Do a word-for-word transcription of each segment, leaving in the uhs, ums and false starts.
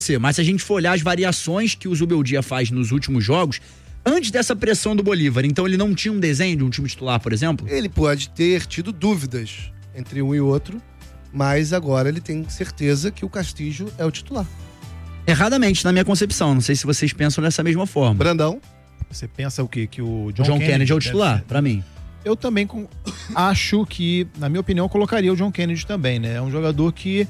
Mas se a gente for olhar as variações que o Zubeldia faz nos últimos jogos, antes dessa pressão do Bolívar, então ele não tinha um desenho de um time titular, por exemplo? Ele pode ter tido dúvidas entre um e outro, mas agora ele tem certeza que o Castilho é o titular. Erradamente, na minha concepção. Não sei se vocês pensam dessa mesma forma. Brandão? Você pensa o quê? Que o John, John Kennedy, Kennedy é o titular, ser... pra mim. Eu também com... acho que, na minha opinião, eu colocaria o John Kennedy também, né? É um jogador que,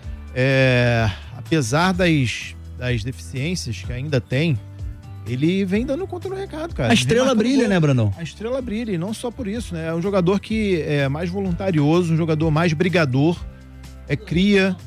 é... apesar das, das deficiências que ainda tem, ele vem dando conta no recado, cara. A estrela brilha, gol. né, Brandão? A estrela brilha, e não só por isso, né? É um jogador que é mais voluntarioso, um jogador mais brigador, é cria,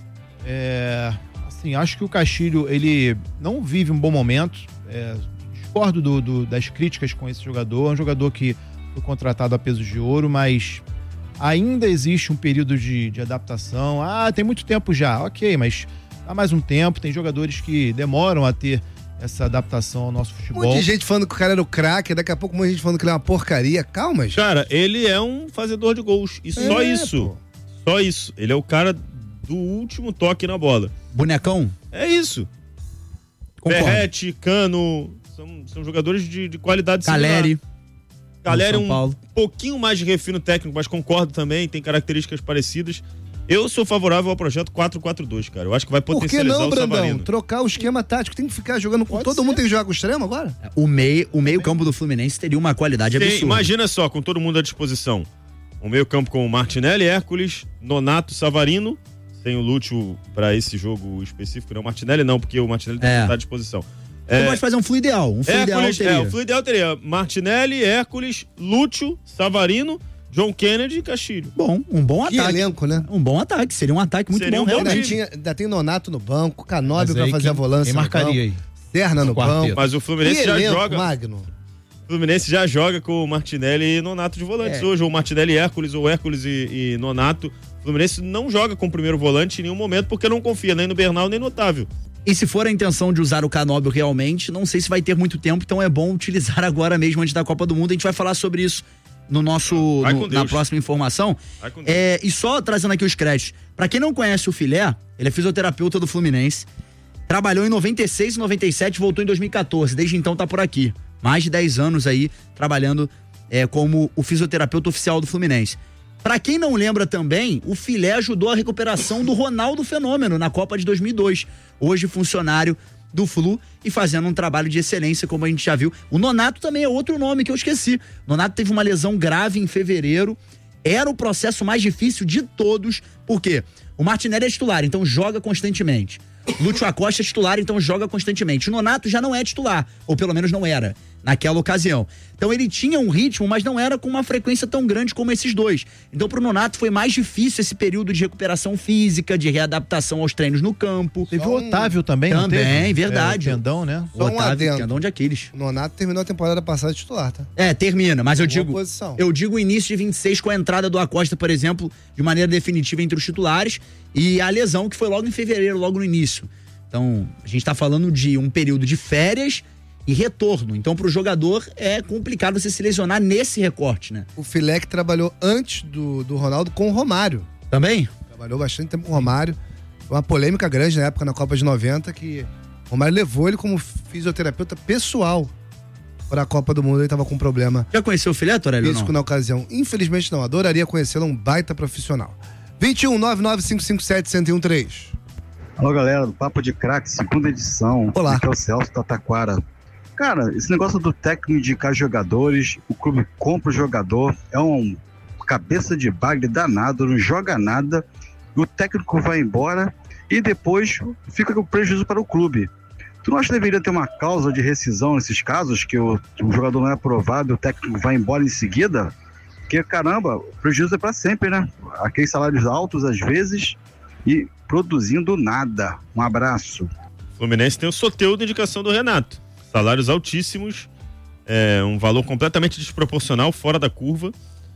é... assim, acho que o Castilho, ele não vive um bom momento, é... discordo do, do, das críticas com esse jogador, é um jogador que foi contratado a peso de ouro, mas ainda existe um período de, de adaptação. Ah, tem muito tempo já, ok, mas há mais um tempo, tem jogadores que demoram a ter essa adaptação ao nosso futebol. Muita gente falando que o cara era o craque, daqui a pouco muita gente falando que ele é uma porcaria. Calma, gente. Cara, ele é um fazedor de gols, e só É, isso. pô. Só isso. Ele é o cara do último toque na bola. Bonecão? É isso. Concordo. Ferrete, Cano, são, são jogadores de, de qualidade Caleri. similar. Caleri é São um Paulo. pouquinho mais de refino técnico, mas concordo também, tem características parecidas. Eu sou favorável ao projeto quatro quatro dois, cara. Eu acho que vai Por que potencializar não, o Brandão? Savarino. Trocar o esquema tático, tem que ficar jogando com Pode todo ser. mundo, tem que jogar com o extremo agora? O meio, o meio campo do Fluminense teria uma qualidade Tem, absurda. imagina só, com todo mundo à disposição. Um meio campo com o Martinelli, Hércules, Nonato, Savarino. Tem o Lúcio para esse jogo específico, não o Martinelli não, porque o Martinelli É. está à disposição. Você É, pode fazer um flu ideal. Um flu ideal Hércules, teria. é, o flu ideal teria Martinelli, Hércules, Lúcio, Savarino, John Kennedy e Castilho. Bom, um bom Que ataque. elenco, né? Um bom ataque. Seria um ataque muito Seria bom, um bom realmente. Ainda, tinha, ainda tem Nonato no banco, Canóbio Mas pra aí fazer quem- a volância quem no marcaria banco, aí? Serna no Quarteto. banco. Mas o Fluminense Que já elenco, joga. Magno. O Fluminense já joga com o Martinelli e Nonato de volantes É. hoje, ou Martinelli e Hércules, ou Hércules e, e Nonato. O Fluminense não joga com o primeiro volante em nenhum momento, porque não confia nem no Bernal nem no Otávio. E se for a intenção de usar o Canóbio realmente, não sei se vai ter muito tempo, então é bom utilizar agora mesmo antes da Copa do Mundo. A gente vai falar sobre isso no nosso Vai no- com na Deus. próxima informação. Vai com Deus. É, e só trazendo aqui os créditos. Pra quem não conhece o Filé, ele é fisioterapeuta do Fluminense. Trabalhou em noventa e seis e noventa e sete, voltou em dois mil e catorze. Desde então tá por aqui. Mais de dez anos aí trabalhando é, como o fisioterapeuta oficial do Fluminense. Pra quem não lembra também, o Filé ajudou a recuperação do Ronaldo Fenômeno na Copa de dois mil e dois. Hoje funcionário do Flu e fazendo um trabalho de excelência, como a gente já viu. O Nonato também é outro nome que eu esqueci. O Nonato teve uma lesão grave em fevereiro. Era o processo mais difícil de todos. Por quê? O Martinelli é titular, então joga constantemente. Lúcio Acosta é titular, então joga constantemente. O Nonato já não é titular, ou pelo menos não era, naquela ocasião. Então ele tinha um ritmo, mas não era com uma frequência tão grande como esses dois. Então pro Nonato foi mais difícil esse período de recuperação física, de readaptação aos treinos no campo. Teve Só o um- Otávio também, não Também, teve? verdade. É, o tendão, né? O Só um Otávio, adendo. tendão de Aquiles. O Nonato terminou a temporada passada titular, tá? É, termina, mas eu Boa digo, posição. eu digo o início de vinte e seis com a entrada do Acosta, por exemplo, de maneira definitiva entre os titulares, e a lesão que foi logo em fevereiro, logo no início. Então, a gente tá falando de um período de férias e retorno. Então, pro jogador é complicado você se lesionar nesse recorte, né? O Filé que trabalhou antes do, do Ronaldo com o Romário. Também? Trabalhou bastante tempo com o Romário. Foi uma polêmica grande na época, na Copa de noventa, que o Romário levou ele como fisioterapeuta pessoal para a Copa do Mundo. Ele tava com um problema Já conheceu o Filé, Torelli, ou físico não? na ocasião. Infelizmente não, adoraria conhecê-lo, um baita profissional. vinte e um, nove nove cinco cinco sete, um zero um três. Alô, galera, do Papo de Craque, segunda edição. Olá. Aqui é o Celso Tataquara. Cara, esse negócio do técnico indicar jogadores, o clube compra o jogador, é um cabeça de bagre danado, não joga nada, o técnico vai embora e depois fica com prejuízo para o clube. Tu não acha que deveria ter uma cláusula de rescisão nesses casos, que o, o jogador não é aprovado e o técnico vai embora em seguida? Porque, caramba, o prejuízo é para sempre, né? Aqueles salários altos às vezes e produzindo nada. Um abraço. O Fluminense tem o Soteldo de indicação do Renato. Salários altíssimos, é, um valor completamente desproporcional, fora da curva.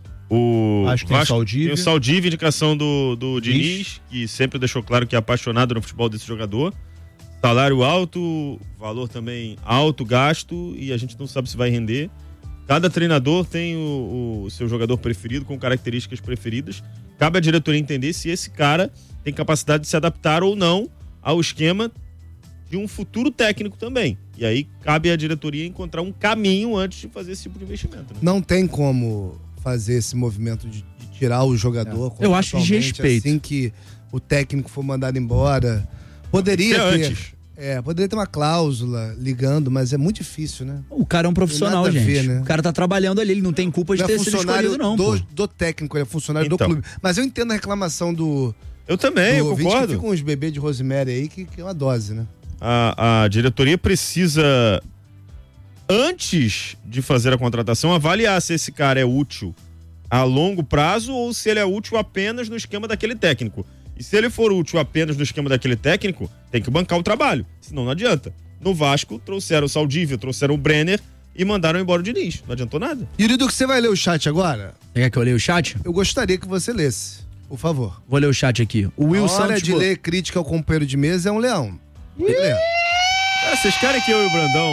O Acho que tem o Saldívia. Tem o Saldívia, indicação do, do Diniz, que sempre deixou claro que é apaixonado no futebol desse jogador. Salário alto, valor também alto, gasto, e a gente não sabe se vai render. Cada treinador tem o, o seu jogador preferido, com características preferidas. Cabe à diretoria entender se esse cara tem capacidade de se adaptar ou não ao esquema de um futuro técnico também. E aí cabe à diretoria encontrar um caminho antes de fazer esse tipo de investimento. Né? Não tem como fazer esse movimento de, de tirar o jogador. É. Eu acho de respeito. Assim que o técnico for mandado embora. Poderia ter, antes. É, poderia ter uma cláusula ligando, mas é muito difícil, né? O cara é um profissional, gente. Ver, né? O cara tá trabalhando ali, ele não tem culpa de não ter é sido funcionário escolhido, não. do, pô. do técnico, ele é funcionário Então. do clube. Mas eu entendo a reclamação do. Eu também, do eu ouvinte concordo. que ficam uns bebês de Rosemary aí, que, que é uma dose, né? A, a diretoria precisa, antes de fazer a contratação, avaliar se esse cara é útil a longo prazo ou se ele é útil apenas no esquema daquele técnico. E se ele for útil apenas no esquema daquele técnico, tem que bancar o trabalho, senão não adianta. No Vasco, trouxeram o Saldívia, trouxeram o Brenner e mandaram embora o Diniz. Não adiantou nada. Yurido, que você vai ler o chat agora? Quer que eu leia o chat? Eu gostaria que você lesse, por favor. Vou ler o chat aqui. O Will A hora Santos... de ler crítica ao companheiro de mesa é um leão. Tem que ler. Ah, vocês querem que eu e o Brandão...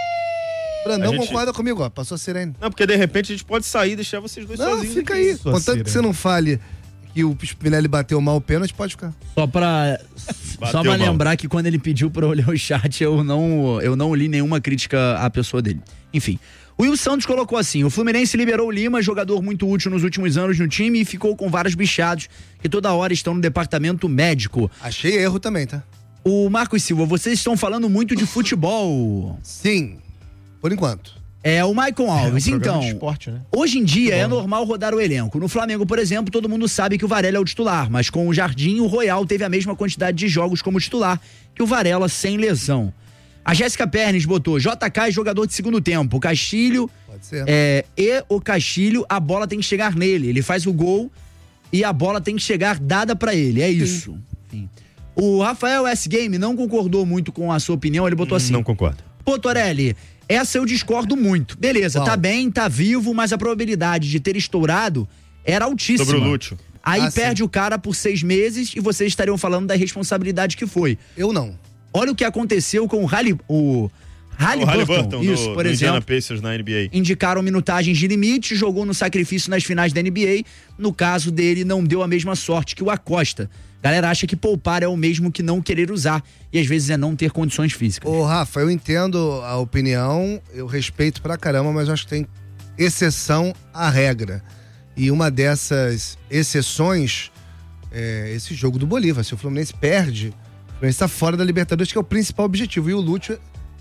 Brandão A gente- concorda comigo, ó. Passou a sirene. Não, porque de repente a gente pode sair e deixar vocês dois Não, sozinhos. fica aqui. aí. Sua Contanto que sirene. você não fale que o Spinelli bateu mal o pênalti, pode ficar. Só pra, Bateu só pra mal. lembrar que quando ele pediu pra eu ler o chat, eu não, eu não li nenhuma crítica à pessoa dele. Enfim. O Will Santos colocou assim: o Fluminense liberou o Lima, jogador muito útil nos últimos anos no time, e ficou com vários bichados que toda hora estão no departamento médico. Achei erro também, tá? O Marcos Silva, vocês estão falando muito de futebol. Sim. Por enquanto. É, o Maicon Alves, É um programa então... de esporte, né? Hoje em dia é bom, né? normal rodar o elenco. No Flamengo, por exemplo, todo mundo sabe que o Varela é o titular, mas com o Jardim, o Royal teve a mesma quantidade de jogos como titular que o Varela sem lesão. A Jéssica Pernes botou: J K é jogador de segundo tempo. O Castilho Pode ser. é, e o Castilho, a bola tem que chegar nele. Ele faz o gol e a bola tem que chegar dada pra ele. É isso. Enfim. O Rafael S. Game não concordou muito com a sua opinião. Ele botou assim: Não concordo. Pô, Torelli, essa eu discordo muito. Beleza, Qual? tá bem, tá vivo, mas a probabilidade de ter estourado era altíssima. Sobre o Lúcio. Aí Ah, perde sim. o cara por seis meses e vocês estariam falando da responsabilidade que foi. Eu não. Olha o que aconteceu com o Hali, o O Halliburton. Halliburton, Isso, do, por do Indiana exemplo. Pacers na N B A. Indicaram minutagens de limite, jogou no sacrifício nas finais da N B A. No caso dele, não deu a mesma sorte que o Acosta. Galera acha que poupar é o mesmo que não querer usar. E às vezes é não ter condições físicas. Ô, Rafa, eu entendo a opinião, eu respeito pra caramba, mas eu acho que tem exceção à regra. E uma dessas exceções é esse jogo do Bolívar. Se o Fluminense perde, o Fluminense tá fora da Libertadores, que é o principal objetivo. E o Lúcio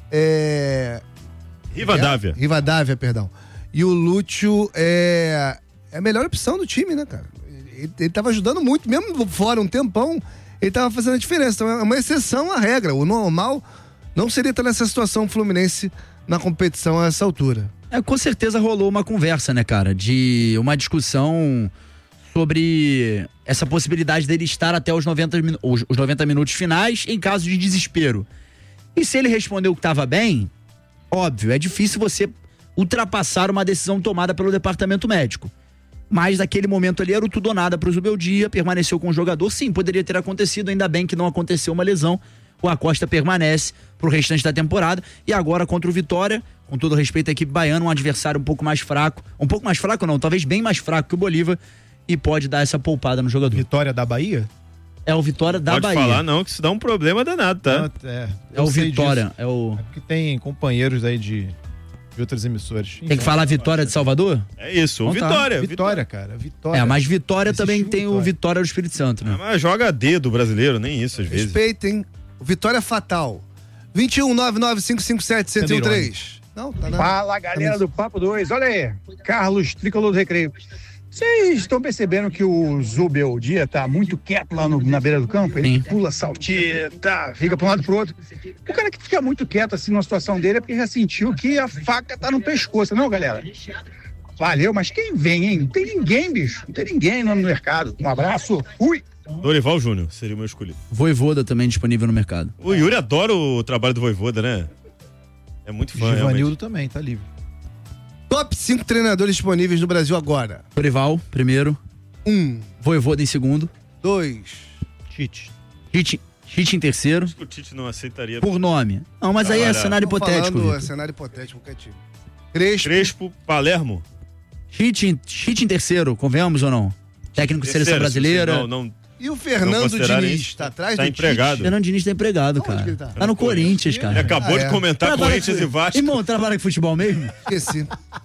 é... Rivadavia. É, Rivadavia, perdão. E o Lúcio é, é a melhor opção do time, né, cara? Ele, ele tava ajudando muito, mesmo fora um tempão, ele tava fazendo a diferença. Então é uma exceção à regra. O normal não seria estar nessa situação Fluminense na competição a essa altura. É, com certeza rolou uma conversa, né, cara? De uma discussão sobre essa possibilidade dele estar até os noventa, minu- os, os noventa minutos finais em caso de desespero. E se ele respondeu que estava bem, óbvio, é difícil você ultrapassar uma decisão tomada pelo departamento médico. Mas naquele momento ali era o tudo ou nada pro Zubeldia, permaneceu com o jogador. Sim, poderia ter acontecido, ainda bem que não aconteceu uma lesão. O Acosta permanece pro restante da temporada. E agora contra o Vitória, com todo respeito à equipe baiana, um adversário um pouco mais fraco. Um pouco mais fraco não, talvez bem mais fraco que o Bolívar. E pode dar essa poupada no jogador. Vitória da Bahia? É o Vitória da Pode Bahia. falar não, que isso dá um problema danado, tá? Não, é, É eu o sei Vitória, disso. é o... É porque tem companheiros aí de, de outras emissoras. Tem que falar Vitória de Salvador? É isso, o Então tá. Vitória. Vitória, cara. Vitória. É, mas Vitória Existe também um tem o Vitória. Vitória do Espírito Santo, né? Ah, mas joga dedo brasileiro, nem isso às vezes. Respeitem. O Vitória é fatal. vinte e um, nove nove cinco cinco sete, um zero três. Não, tá na... Fala, galera do Papo dois. Olha aí, Carlos, tricolor do Recreio. Vocês estão percebendo que o Zubeldia tá muito quieto lá no- na beira do campo? Ele Sim. pula, saltita, fica pra um lado e pro outro. O cara que fica muito quieto assim na situação dele é porque já sentiu que a faca tá no pescoço, não, galera? Valeu, mas quem vem, hein? Não tem ninguém, bicho. Não tem ninguém no mercado. Um abraço. Ui! Dorival Júnior seria o meu escolhido. Voivoda também disponível no mercado. O Yuri adora o trabalho do Voivoda, né? É muito fã, Givanildo realmente. também, tá livre. Top cinco treinadores disponíveis no Brasil agora. Dorival, primeiro. Um, Voivoda em segundo. dois, Tite. Tite, Tite em terceiro. O Tite não aceitaria. Por nome. Não, mas aí é Olha, cenário Tô hipotético. falando, é Vitor. cenário hipotético, qualquer time. Crespo, Crespo, Palermo. Tite, em- Tite em terceiro, convenhamos ou não? Técnico de seleção Terceiro, brasileira. Não, não, E o Fernando Diniz, tá atrás tá do empregado. Tite? Fernando Diniz tá empregado, cara. ele tá? Tá no Corinthians, cara. Ele acabou Ah, de é. comentar Trabalha Corinthians com- e Vasco. Irmão, trabalha com futebol mesmo? Esqueci.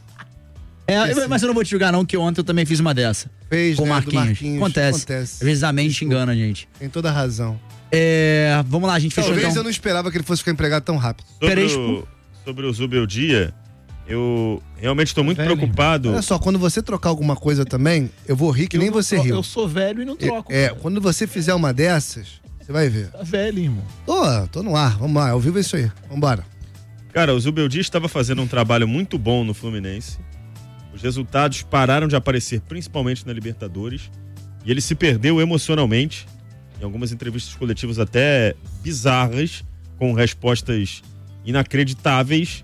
É, mas eu não vou te julgar não, que ontem eu também fiz uma dessa. Fez, Com o né, do Marquinhos. Marquinhos. Acontece. Acontece. Às vezes a mente engana a gente. Tem toda a razão. É, vamos lá, a gente fechou Talvez então. eu não esperava que ele fosse ficar empregado tão rápido. Sobre Peresco. o, sobre o Zubeldia, eu realmente estou muito Velho, preocupado. Olha só, quando você trocar alguma coisa também, eu vou rir que Eu nem não você tro- riu. Eu sou velho e não troco. É, cara. quando você fizer uma dessas, você vai ver. Tá velho, irmão. Tô, tô no ar, vamos lá, ao vivo é isso aí. Vambora. Cara, o Zubeldia estava fazendo um trabalho muito bom no Fluminense. Os resultados pararam de aparecer, principalmente na Libertadores. E ele se perdeu emocionalmente, em algumas entrevistas coletivas até bizarras, com respostas inacreditáveis.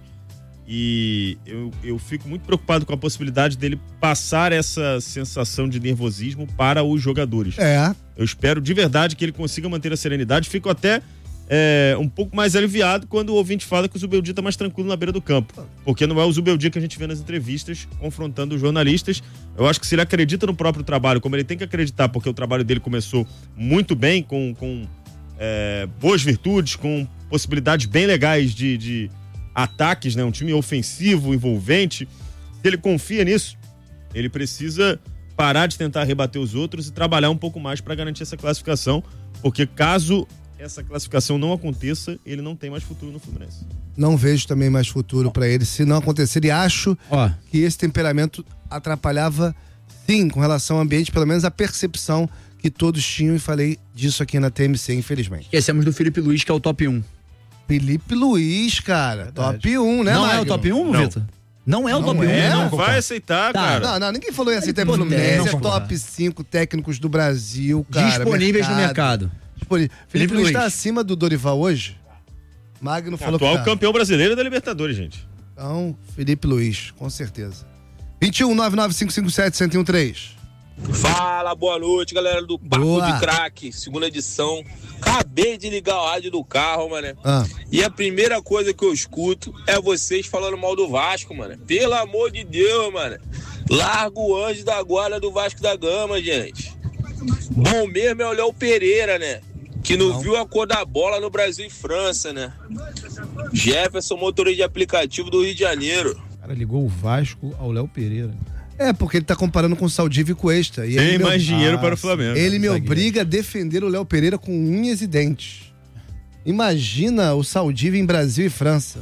E eu, eu fico muito preocupado com a possibilidade dele passar essa sensação de nervosismo para os jogadores. É, Eu espero de verdade que ele consiga manter a serenidade. Fico até é, um pouco mais aliviado quando o ouvinte fala que o Zubeldia tá mais tranquilo na beira do campo. Porque não é o Zubeldia que a gente vê nas entrevistas confrontando os jornalistas. Eu acho que se ele acredita no próprio trabalho, como ele tem que acreditar, porque o trabalho dele começou muito bem, com, com é, boas virtudes, com possibilidades bem legais de, de ataques, né? Um time ofensivo, envolvente. Se ele confia nisso, ele precisa parar de tentar rebater os outros e trabalhar um pouco mais para garantir essa classificação, porque caso essa classificação não aconteça, ele não tem mais futuro no Fluminense. não vejo também mais futuro pra ele se não acontecer. E acho Ó, que esse temperamento atrapalhava, sim, com relação ao ambiente, pelo menos a percepção que todos tinham, e falei disso aqui na T M C, infelizmente. esquecemos do Felipe Luiz, que é o top um. Felipe Luiz, cara, Verdade. top um, né, não é o Magno? top um, Não. Vitor? Não é o Não top é? um, Não não. vai aceitar, Tá. cara. Não, não, ninguém falou isso. Tem Hipotético. Fluminense, é Não, top cinco técnicos do Brasil, cara. Disponíveis no mercado. Disponível. Felipe, Felipe Luiz Luiz. tá acima do Dorival hoje? Magno falou Atual que tá. campeão brasileiro da Libertadores, gente. Então, Felipe Luiz, com certeza. vinte e um, nove nove cinco cinco sete, um zero um três. Fala, boa noite, galera do Papo Boa. de Craque, segunda edição. Acabei de ligar o rádio do carro, mano. Ah, E a primeira coisa que eu escuto é vocês falando mal do Vasco, mano. Pelo amor de Deus, mano. Larga o anjo da guarda do Vasco da Gama, gente. Bom mesmo é o Léo Pereira, né? Que não, viu a cor da bola no Brasil e França, né? Jefferson, motorista de aplicativo do Rio de Janeiro. O cara ligou o Vasco ao Léo Pereira. é, porque ele tá comparando com o Saldívio e Cuesta. E Tem ele me, mais dinheiro Ah, para o sim. Flamengo. ele me zagueiro. obriga a defender o Léo Pereira com unhas e dentes. Imagina o Saldívio em Brasil e França.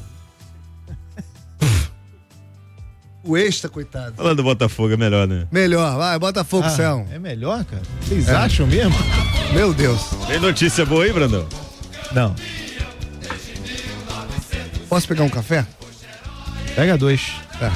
Cuesta, coitado. Falando do Botafogo é melhor, né? Melhor, vai, Botafogo, Ah, Céu. é melhor, cara? Vocês acham mesmo? Meu Deus. Tem notícia boa aí, Brandão? Não. Posso pegar um café? Pega dois. Tá.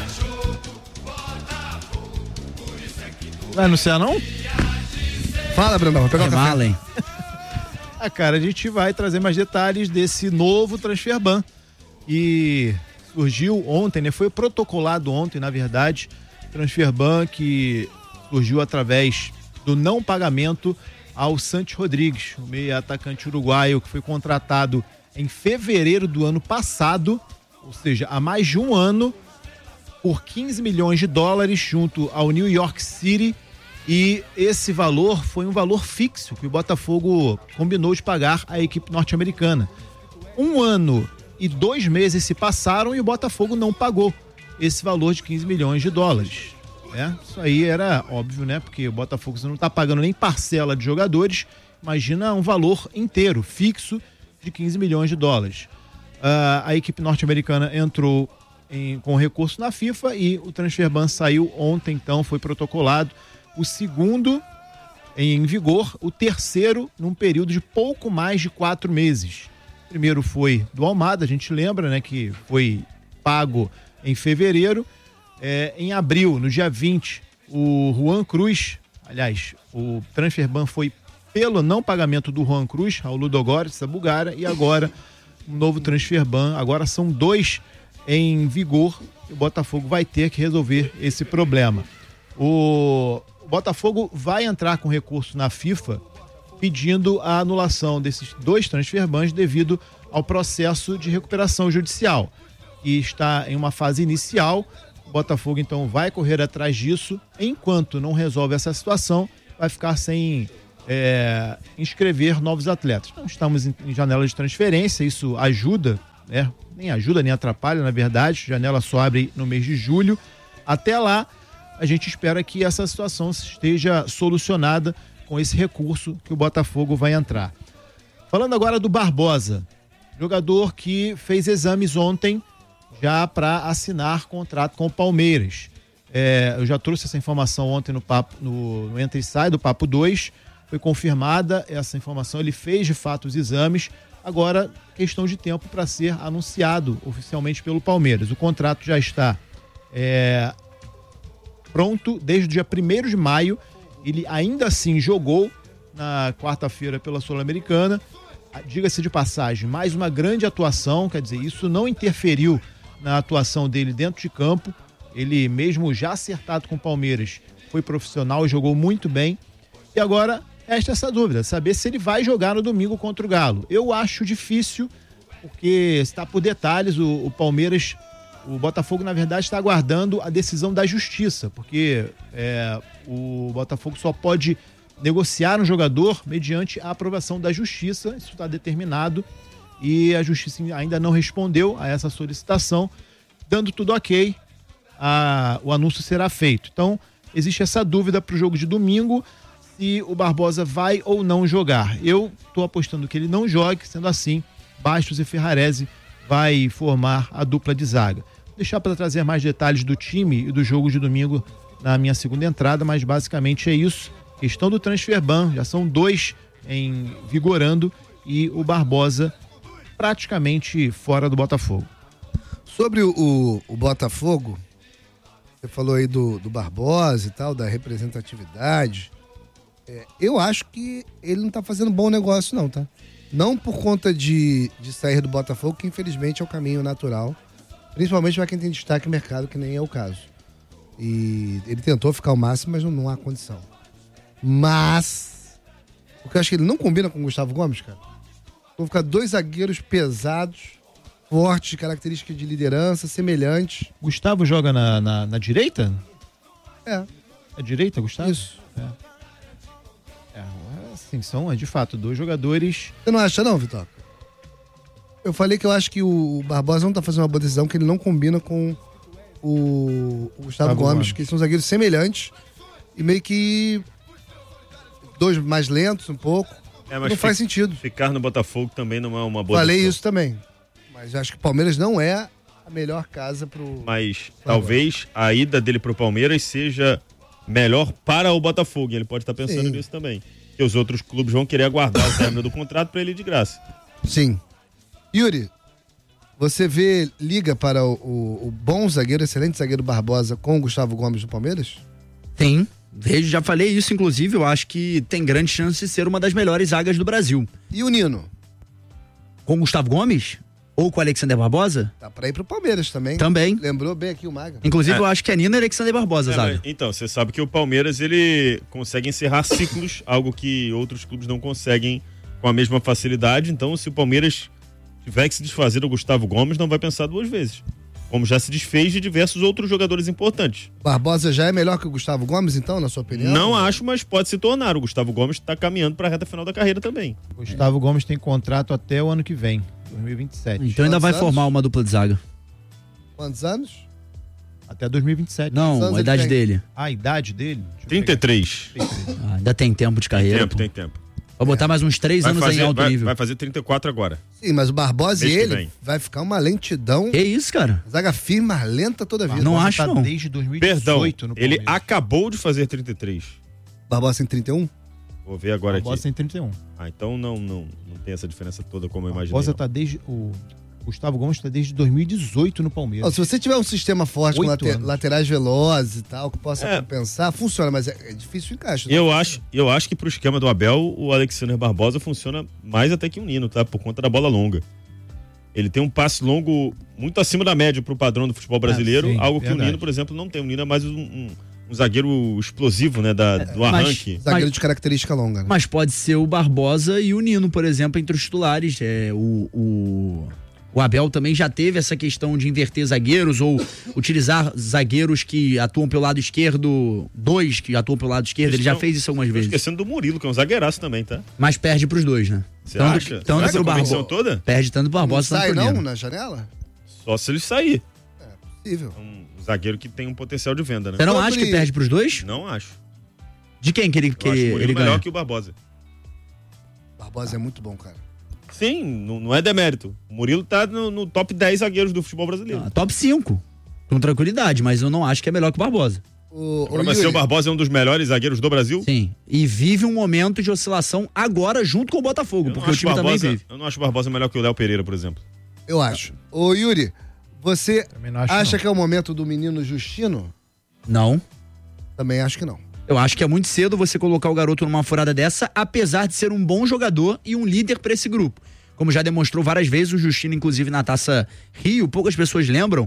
Vai anunciar, não? Fala, Brandão, vou pegar um É café. Malen. Ah, cara, a gente vai trazer mais detalhes desse novo transfer ban. E surgiu ontem, né? Foi protocolado ontem, na verdade, transfer ban que surgiu através do não pagamento ao Santos Rodrigues, o meio atacante uruguaio que foi contratado em fevereiro do ano passado, ou seja, há mais de um ano, por quinze milhões de dólares junto ao New York City. E esse valor foi um valor fixo que o Botafogo combinou de pagar à equipe norte-americana. Um ano e dois meses se passaram e o Botafogo não pagou esse valor de quinze milhões de dólares. Né? Isso aí era óbvio, né? Porque o Botafogo você não está pagando nem parcela de jogadores, imagina um valor inteiro, fixo, de quinze milhões de dólares. Uh, a equipe norte-americana entrou em, com recurso na FIFA e o transfer ban saiu ontem, então foi protocolado. O segundo em vigor, o terceiro num período de pouco mais de quatro meses. O primeiro foi do Almada, a gente lembra, né, que foi pago em fevereiro. É, em abril, no dia vinte, o Juan Cruz, aliás, o transfer ban foi pelo não pagamento do Juan Cruz ao Ludogorets da Bulgária, e agora um novo transfer ban. Agora são dois em vigor e o Botafogo vai ter que resolver esse problema. O O Botafogo vai entrar com recurso na FIFA pedindo a anulação desses dois transfer bans devido ao processo de recuperação judicial, que está em uma fase inicial. O Botafogo então vai correr atrás disso. Enquanto não resolve essa situação, vai ficar sem é, inscrever novos atletas. Não estamos em, em janela de transferência, isso ajuda, né? Nem ajuda, nem atrapalha, na verdade. A janela só abre no mês de julho. Até lá, a gente espera que essa situação esteja solucionada com esse recurso que o Botafogo vai entrar. Falando agora do Barbosa, jogador que fez exames ontem já para assinar contrato com o Palmeiras. É, eu já trouxe essa informação ontem no, papo, no, no Entra e Sai do Papo dois. Foi confirmada essa informação, ele fez de fato os exames. Agora, questão de tempo para ser anunciado oficialmente pelo Palmeiras. O contrato já está é, pronto desde o dia primeiro de maio. Ele ainda assim jogou na quarta-feira pela Sul-Americana. Diga-se de passagem, mais uma grande atuação, quer dizer, isso não interferiu na atuação dele dentro de campo. Ele mesmo já acertado com o Palmeiras, foi profissional e jogou muito bem. E agora, esta é essa dúvida, saber se ele vai jogar no domingo contra o Galo. Eu acho difícil, porque está por detalhes, o, o Palmeiras, o Botafogo, na verdade, está aguardando a decisão da Justiça, porque é, o Botafogo só pode negociar um jogador mediante a aprovação da Justiça, isso está determinado, e a Justiça ainda não respondeu a essa solicitação. Dando tudo ok, a, o anúncio será feito. Então, existe essa dúvida para o jogo de domingo, se o Barbosa vai ou não jogar. Eu estou apostando que ele não jogue, sendo assim, Bastos e Ferrarese vai formar a dupla de zaga. Vou deixar para trazer mais detalhes do time e do jogo de domingo na minha segunda entrada, mas basicamente é isso. Questão do transfer ban, já são dois em vigorando e o Barbosa praticamente fora do Botafogo. Sobre o, o, o Botafogo, você falou aí do, do Barbosa e tal, da representatividade. É, eu acho que ele não tá fazendo bom negócio não, tá? Não por conta de, de sair do Botafogo, que infelizmente é o caminho natural, principalmente para quem tem destaque no mercado, que nem é o caso. E ele tentou ficar o máximo, mas não, não há condição. Mas, porque eu acho que ele não combina com o Gustavo Gomes, cara. Vão ficar dois zagueiros pesados, fortes, características de liderança, semelhantes. Gustavo joga na, na, na direita? É. É direita, Gustavo? Isso. É. É, assim, são, de fato, dois jogadores... Você não acha não, Vitor? Eu falei que eu acho que o Barbosa não tá fazendo uma boa decisão, que ele não combina com o, o Gustavo, Gustavo Gomes, Gomes, que são zagueiros semelhantes e meio que dois mais lentos um pouco. É, mas não faz sentido. Ficar no Botafogo também não é uma boa Falei decisão. isso também. Mas acho que o Palmeiras não é a melhor casa pro... Mas talvez a ida dele pro Palmeiras seja melhor para o Botafogo. Ele pode estar pensando Sim. nisso também. Que os outros clubes vão querer aguardar o término do contrato para ele ir de graça. Sim. Yuri, você vê liga para o, o, o bom zagueiro, excelente zagueiro Barbosa com o Gustavo Gomes do Palmeiras? Tem. Vejo, já falei isso, inclusive, eu acho que tem grande chance de ser uma das melhores zagas do Brasil. E o Nino? Com o Gustavo Gomes? Ou com o Alexander Barbosa? Dá pra ir pro Palmeiras também. Também. Lembrou bem aqui o Maga. Inclusive, é. eu acho que é Nino e Alexander Barbosa, é, zaga. Mas, então, você sabe que o Palmeiras, ele consegue encerrar ciclos, algo que outros clubes não conseguem com a mesma facilidade. Então, se o Palmeiras tiver que se desfazer do Gustavo Gomes, não vai pensar duas vezes. Como já se desfez de diversos outros jogadores importantes. Barbosa já é melhor que o Gustavo Gomes, então, na sua opinião? Não acho, mas pode se tornar. O Gustavo Gomes está caminhando para a reta final da carreira também. O Gustavo é. Gomes tem contrato até o ano que vem, dois mil e vinte e sete. Então Quantos ainda vai anos? formar uma dupla de zaga. Quantos anos? Até dois mil e vinte e sete. Não, a idade dele. Ah, a idade dele? trinta e três. Ah, ainda tem tempo de carreira. Tem tempo, pô. tem tempo. Vou botar é. mais uns três vai anos fazer, em alto vai, nível. Vai fazer trinta e quatro agora. Sim, mas o Barbosa Mês e ele vai ficar uma lentidão. Que isso, cara? Zaga firme, mas lenta toda a vida. Não acho, tá não. Desde dois mil e dezoito Perdão, no Palmeiras. ele acabou de fazer trinta e três. Barbosa tem trinta e um? Vou ver agora Barbosa aqui. tem trinta e um. Ah, então não, não, não tem essa diferença toda como eu imaginei. Barbosa não. tá desde... O Gustavo Gomes tá desde dois mil e dezoito no Palmeiras. Oh, se você tiver um sistema forte com later, laterais velozes e tal, que possa é. compensar, funciona, mas é, é difícil o encaixe. Eu acho, eu acho que pro esquema do Abel, o Alexander Barbosa funciona mais até que o Nino, tá? Por conta da bola longa. Ele tem um passe longo muito acima da média pro padrão do futebol brasileiro, ah, sim, algo que verdade. o Nino, por exemplo, não tem. O Nino é mais um, um, um zagueiro explosivo, né? Da, do arranque. Mas, zagueiro mas, de característica longa. Né? Mas pode ser o Barbosa e o Nino, por exemplo, entre os titulares. É, o... o... O Abel também já teve essa questão de inverter zagueiros ou utilizar zagueiros que atuam pelo lado esquerdo, dois que atuam pelo lado esquerdo, ele já fez isso algumas vezes. Esquecendo do Murilo, que é um zagueiraço também, tá? Mas perde pros dois, né? Você tanto, acha? Tanto pro Barbosa toda? Perde tanto pro Barbosa, Não tanto sai pro não Nino. na janela? Só se ele sair. É possível. Um zagueiro que tem um potencial de venda, né? Você não Sobre- acha que perde pros dois? Não acho. De quem que ele, que Eu acho o Murilo ele melhor ganha? que o Barbosa. Barbosa é muito bom, cara. Sim, não, não é demérito. O Murilo tá no, no top dez zagueiros do futebol brasileiro. Ah, top cinco. Com tranquilidade, mas eu não acho que é melhor que o Barbosa. O, Pra o você, Yuri, o Barbosa é um dos melhores zagueiros do Brasil? Sim. E vive um momento de oscilação agora junto com o Botafogo, Eu não porque o acho time Barbosa, também vive. Eu não acho o Barbosa melhor que o Léo Pereira, por exemplo. eu acho. Ô Yuri, você Também não acho, acha não. que é o momento do menino Justino? Não. Também acho que não. Eu acho que é muito cedo você colocar o garoto numa furada dessa, apesar de ser um bom jogador e um líder pra esse grupo. Como já demonstrou várias vezes o Justino, inclusive na Taça Rio, poucas pessoas lembram,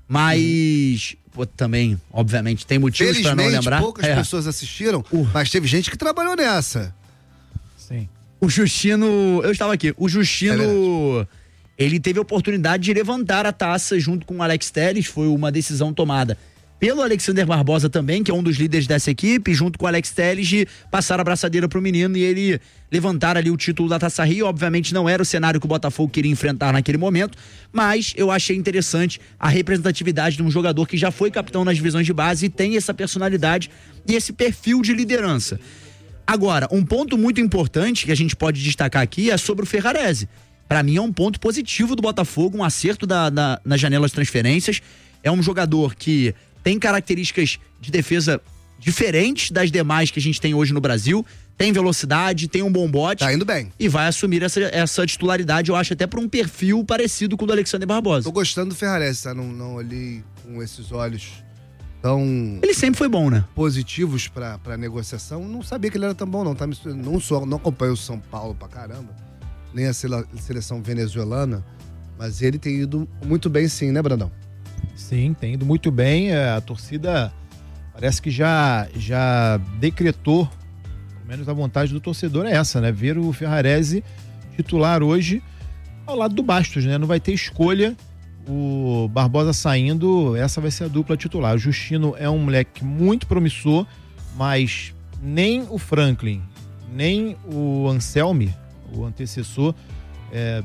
mas pô, também, obviamente, tem motivos pra não Felizmente, lembrar. poucas É. pessoas assistiram, Uh. mas teve gente que trabalhou nessa. Sim. O Justino, eu estava aqui, o É Justino, ele teve a oportunidade de levantar a taça junto com o Alex Telles, foi uma decisão tomada pelo Alexander Barbosa também, que é um dos líderes dessa equipe, junto com o Alex Telles, de passar a braçadeira pro menino e ele levantar ali o título da Taça Rio. Obviamente não era o cenário que o Botafogo queria enfrentar naquele momento, mas eu achei interessante a representatividade de um jogador que já foi capitão nas divisões de base e tem essa personalidade e esse perfil de liderança. Agora, um ponto muito importante que a gente pode destacar aqui é sobre o Ferrarese. Pra mim é um ponto positivo do Botafogo, um acerto da, da, nas janelas de transferências. É um jogador que tem características de defesa diferentes das demais que a gente tem hoje no Brasil. Tem velocidade, tem um bom bote. Tá indo bem. E vai assumir essa, essa titularidade, eu acho, até por um perfil parecido com o do Alexander Barbosa. Tô gostando do Ferrarese, tá? Não, não olhei com esses olhos tão Ele sempre foi bom, né? positivos pra, pra negociação. Não sabia que ele era tão bom, não. Tá, me sur- não, sou, não acompanho o São Paulo pra caramba, nem a sele- seleção venezuelana, mas ele tem ido muito bem sim, né, Brandão? Sim, tem ido muito bem. é, A torcida parece que já, já decretou, pelo menos a vontade do torcedor é essa, né? Ver o Ferrarese titular hoje ao lado do Bastos, né? Não vai ter escolha. O Barbosa saindo, essa vai ser a dupla titular. O Justino é um moleque muito promissor, mas nem o Franklin, nem o Anselmi, o antecessor, é,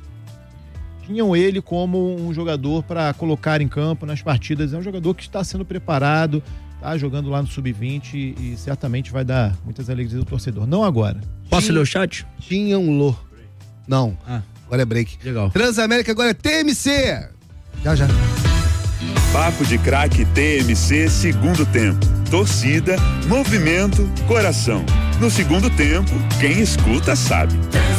tinham ele como um jogador para colocar em campo nas partidas. É um jogador que está sendo preparado, está jogando lá no sub vinte e certamente vai dar muitas alegrias ao torcedor. Não agora. Posso ler o chat? Tinha um Lô. Não, Ah, agora é break. legal. Transamérica agora é T M C. Já, já. Papo de Craque T M C segundo tempo. Torcida, movimento, coração. No segundo tempo, quem escuta sabe.